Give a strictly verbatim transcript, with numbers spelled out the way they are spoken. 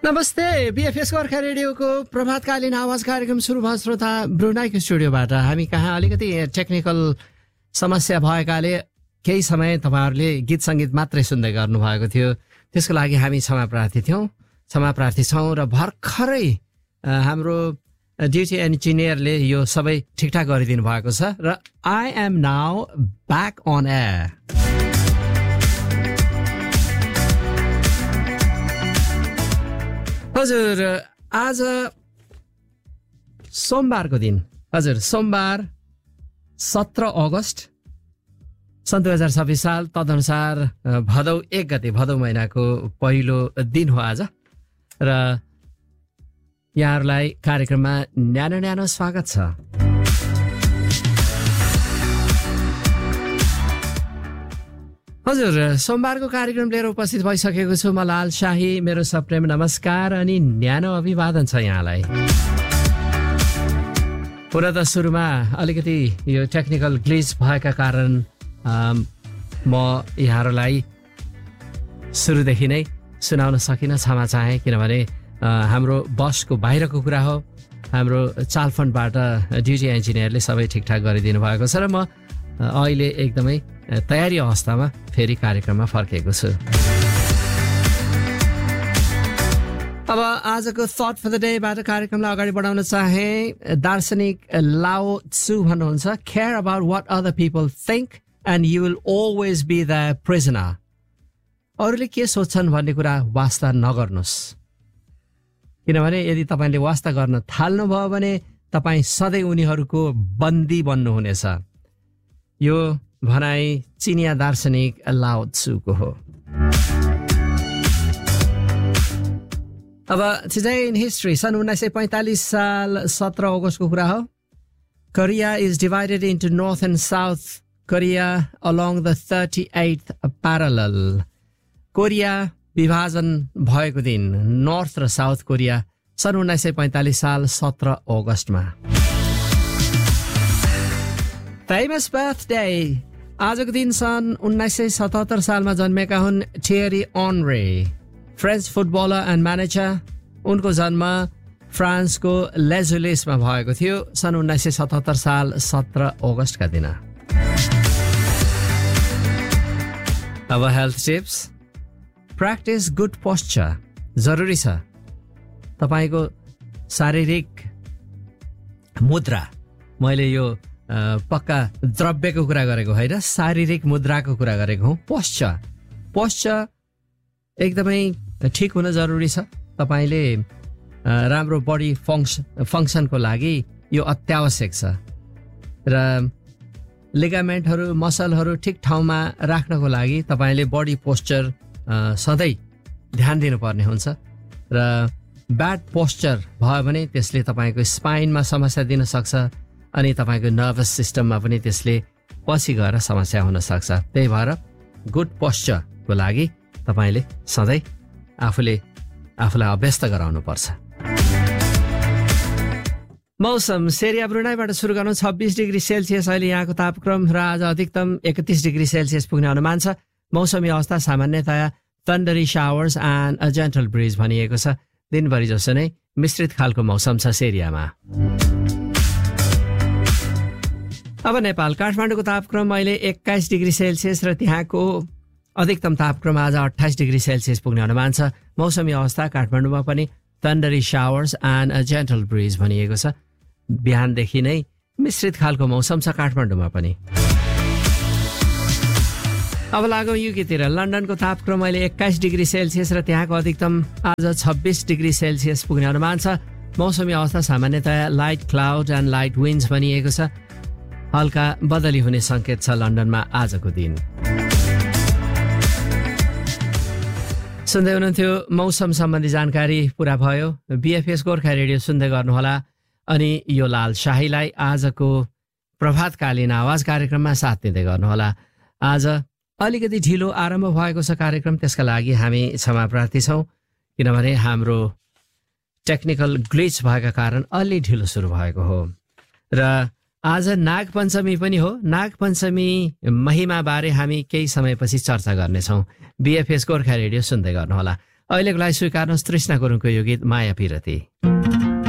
नमस्ते, बीएफएस गोर्खा रेडियोको प्रभातकालीन आवाज कार्यक्रम सुरु भयो श्रोता। ब्रुनाईको स्टुडियोबाट हामी कहाँ अलिकति टेक्निकल समस्या भएकाले केही समय तपाईँहरूले गीत सङ्गीत मात्रै सुन्दै गर्नुभएको थियो। त्यसको लागि हामी क्षमा प्रार्थी थियौँ क्षमा प्रार्थी छौँ र भर्खरै हाम्रो ड्युटी इन्जिनियरले यो सबै ठिकठाक गरिदिनु भएको छ र I am now back on air. हजुर, आज सोमबारको दिन, हजुर सोमबार सत्र अगस्त सन् दुई हजार छब्बिस साल, तदनुसार भदौ एक गते, भदौ महिनाको पहिलो दिन हो आज। र यहाँहरूलाई कार्यक्रममा न्यानो न्यानो स्वागत छ। हजुर, सोमबारको कार्यक्रम लिएर उपस्थित भइसकेको छु म लाल शाही। मेरो सप्रेम नमस्कार अनि न्यानो अभिवादन छ यहाँलाई। पुरा त सुरुमा अलिकति यो टेक्निकल ग्लिच भएका कारण म यहाँहरूलाई सुरुदेखि नै सुनाउन सकिनँ, क्षमा चाहेँ। किनभने हाम्रो बसको बाहिरको कुरा हो। हाम्रो चालफन्डबाट ड्युटी इन्जिनियरले सबै ठिकठाक गरिदिनु भएको छ र म अहिले एकदमै तयारी अवस्थामा फेरि कार्यक्रममा फर्केको छु। अब आजको थट फर द डेबाट कार्यक्रमलाई अगाडि बढाउन चाहे। दार्शनिक लाओ त्सु भन्नुहुन्छ, care about what other people think and you will always be the prisoner. अरूले के सोच्छन् भन्ने कुरा वास्ता नगर्नुहोस्, किनभने यदि तपाईँले वास्ता गर्न थाल्नुभयो भने तपाईँ सधैँ उनीहरूको बन्दी बन्नुहुनेछ। यो भनाइ चिनिया दार्शनिक लाओ त्सुको हो। अब टुडे इन हिस्ट्री, सन् उन्नाइस सय पैँतालिस साल सत्र अगस्तको कुरा हो। Korea is divided into north and south Korea along the thirty at parallel. Korea विभाजन भएको दिन, नर्थ र साउथ कोरिया, सन् उन्नाइस सय पैँतालिस साल सत्र अगस्तमा। फेमस बर्थडे, आजको दिन सन् उन्नाइस सय सतहत्तर सालमा जन्मेका हुन् theory अनरे, French footballer and manager. उनको जन्म फ्रान्सको लेजुलिसमा भएको थियो सन् उन्नाइस सय सतहत्तर साल सत्र अगस्तका दिन। अब health tips. Practice good posture, जरुरी छ। तपाईँको शारीरिक मुद्रा, मैले यो पक्का द्रव्यको कुरा गरेको होइन, शारीरिक मुद्राको कुरा गरेको हुँ। पोस्चर पोस्चर एकदमै ठिक हुन जरुरी छ। तपाईँले राम्रो बडी फङ्सन फङ्सनको लागि यो अत्यावश्यक छ। र लिगामेन्टहरू, मसलहरू ठिक ठाउँमा राख्नको लागि तपाईँले बडी पोस्चर सधैँ ध्यान दिनुपर्ने हुन्छ। र ब्याड पोस्चर भयो भने त्यसले तपाईँको स्पाइनमा समस्या दिन सक्छ अनि तपाईँको नर्भस सिस्टममा पनि त्यसले पछि गएर समस्या हुन सक्छ। त्यही भएर गुड पोस्चरको लागि तपाईँले सधैँ आफूले आफूलाई अभ्यस्त गराउनुपर्छ। मौसम, सेरिया ब्रुनाईबाट सुरु गर्नु। छब्बिस डिग्री सेल्सियस अहिले यहाँको तापक्रम र आज अधिकतम एकतिस डिग्री सेल्सियस पुग्ने अनुमान छ। मौसमी अवस्था सामान्यतया थन्डरी showers and a gentle bridge भनिएको छ। दिनभरि जसो नै मिश्रित खालको मौसम छ सेरियामा। अब नेपाल, काठमाडौँको तापक्रम अहिले एक्काइस डिग्री सेल्सियस र त्यहाँको अधिकतम तापक्रम आज अट्ठाइस डिग्री सेल्सियस पुग्ने अनुमान छ। मौसमी अवस्था काठमाडौँमा पनि थन्डरी showers and a gentle bridge भनिएको छ। बिहानदेखि नै मिश्रित खालको मौसम छ काठमाडौँमा पनि। अब लागौँ युकेतिर। लन्डनको तापक्रम अहिले एक्काइस डिग्री सेल्सियस र त्यहाँको अधिकतम आज छब्बिस डिग्री सेल्सियस पुग्ने अनुमान छ। मौसमी अवस्था सामान्यतया लाइट क्लाउड एन्ड लाइट विन्ड्स भनिएको छ। हल्का बदली हुने सङ्केत छ लन्डनमा आजको दिन। सुन्दै हुनुहुन्थ्यो मौसम सम्बन्धी जानकारी पुरा भयो। बीएफएस गोर्खा रेडियो सुन्दै गर्नुहोला अनि यो लाल शाहीलाई आजको प्रभातकालीन आवाज कार्यक्रममा साथ दिँदै गर्नुहोला। आज अलिकति ढिलो आरम्भ भएको छ कार्यक्रम, त्यसका लागि हामी क्षमा प्रार्थी छौँ। किनभने हाम्रो टेक्निकल ग्लिच भएका कारण अलि ढिलो सुरु भएको हो। र आज नागपञ्चमी पनि हो। नागपञ्चमी महिमा बारे हामी केही समयपछि चर्चा गर्नेछौँ। बीएफएस गोर्खा रेडियो सुन्दै गर्नुहोला। अहिलेको लागि स्वीकार्नुहोस् तृष्णा गुरुङको यो गीत माया पिरती।